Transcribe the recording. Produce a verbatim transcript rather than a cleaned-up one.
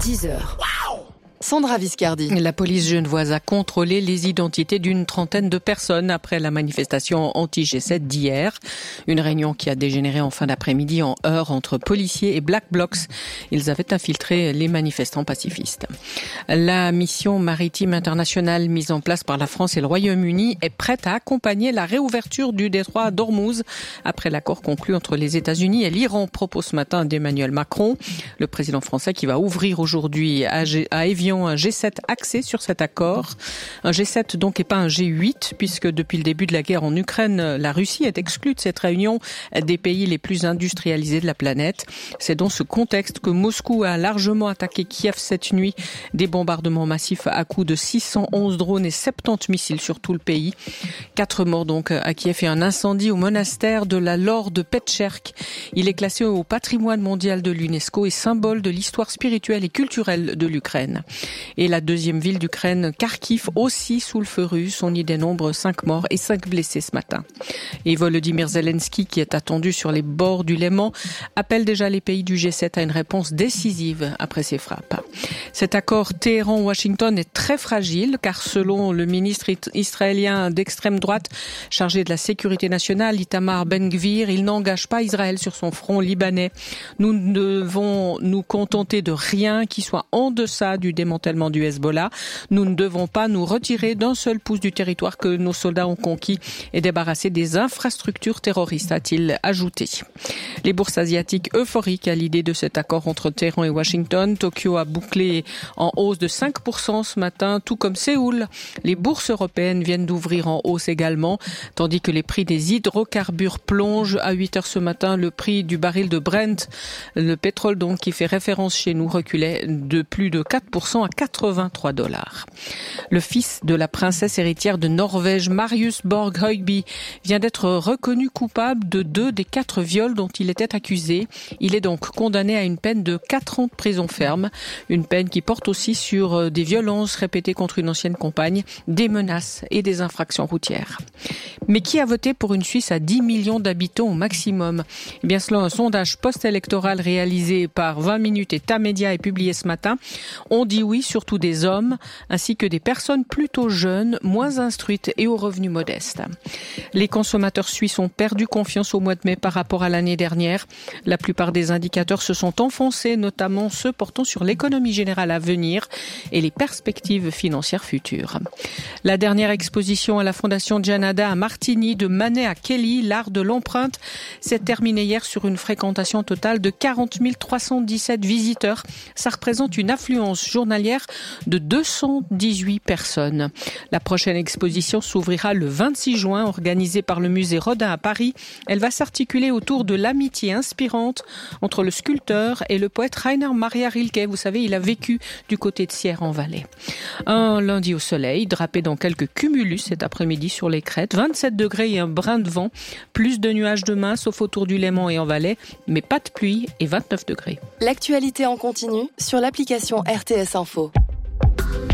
dix heures. Sandra Viscardi. La police genevoise a contrôlé les identités d'une trentaine de personnes après la manifestation anti-G sept d'hier. Une réunion qui a dégénéré en fin d'après-midi en heurts entre policiers et Black Blocs. Ils avaient infiltré les manifestants pacifistes. La mission maritime internationale mise en place par la France et le Royaume-Uni est prête à accompagner la réouverture du détroit d'Ormuz après l'accord conclu entre les États-Unis et l'Iran, propos ce matin d'Emmanuel Macron. Le président français qui va ouvrir aujourd'hui à, G- à Évian un G sept axé sur cet accord. Un G sept donc et pas un G huit, puisque depuis le début de la guerre en Ukraine, la Russie est exclue de cette réunion des pays les plus industrialisés de la planète. C'est dans ce contexte que Moscou a largement attaqué Kiev cette nuit. Des bombardements massifs à coups de six cent onze drones et soixante-dix missiles sur tout le pays. Quatre morts donc à Kiev et un incendie au monastère de la Laure de Petcherk. Il est classé au patrimoine mondial de l'UNESCO et symbole de l'histoire spirituelle et culturelle de l'Ukraine. Et la deuxième ville d'Ukraine, Kharkiv, aussi sous le feu russe. On y dénombre cinq morts et cinq blessés ce matin. Et Volodymyr Zelensky, qui est attendu sur les bords du Léman, appelle déjà les pays du G sept à une réponse décisive après ces frappes. Cet accord Téhéran-Washington est très fragile, car selon le ministre israélien d'extrême droite chargé de la sécurité nationale, Itamar Ben-Gvir, il n'engage pas Israël sur son front libanais. Nous devons nous contenter de rien qui soit en deçà du démantèlement du Hezbollah. Nous ne devons pas nous retirer d'un seul pouce du territoire que nos soldats ont conquis et débarrasser des infrastructures terroristes, a-t-il ajouté. Les bourses asiatiques euphoriques à l'idée de cet accord entre Téhéran et Washington. Tokyo a bouclé en hausse de cinq pour cent ce matin, tout comme Séoul. Les bourses européennes viennent d'ouvrir en hausse également, tandis que les prix des hydrocarbures plongent. À huit heures ce matin, le prix du baril de Brent, le pétrole donc qui fait référence chez nous, reculait de plus de quatre pour cent à quatre-vingt-trois dollars. Le fils de la princesse héritière de Norvège, Marius Borg Høgby, vient d'être reconnu coupable de deux des quatre viols dont il était accusé. Il est donc condamné à une peine de quatre ans de prison ferme, une peine qui porte aussi sur des violences répétées contre une ancienne compagne, des menaces et des infractions routières. Mais qui a voté pour une Suisse à dix millions d'habitants au maximum ? Eh bien, selon un sondage post-électoral réalisé par vingt minutes et Tamedia et publié ce matin, on dit oui, surtout des hommes, ainsi que des personnes plutôt jeunes, moins instruites et aux revenus modestes. Les consommateurs suisses ont perdu confiance au mois de mai par rapport à l'année dernière. La plupart des indicateurs se sont enfoncés, notamment ceux portant sur l'économie générale à venir et les perspectives financières futures. La dernière exposition à la Fondation Gianada à Martigny, de Manet à Kelly, l'art de l'empreinte, s'est terminée hier sur une fréquentation totale de quarante mille trois cent dix-sept visiteurs. Ça représente une affluence journalière de deux cent dix-huit personnes. La prochaine exposition s'ouvrira le vingt-six juin, organisée par le musée Rodin à Paris. Elle va s'articuler autour de l'amitié inspirante entre le sculpteur et le poète Rainer Maria Rilke. Vous savez, il a vécu du côté de Sierre en Valais. Un lundi au soleil, drapé dans quelques cumulus cet après-midi sur les crêtes. vingt-sept degrés et un brin de vent. Plus de nuages demain, sauf autour du Léman et en Valais, mais pas de pluie et vingt-neuf degrés. L'actualité en continu sur l'application R T S Info.